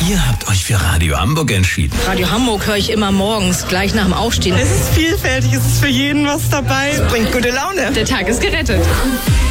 Ihr habt euch für Radio Hamburg entschieden. Radio Hamburg höre ich immer morgens, gleich nach dem Aufstehen. Es ist vielfältig, es ist für jeden was dabei. Es bringt gute Laune. Der Tag ist gerettet.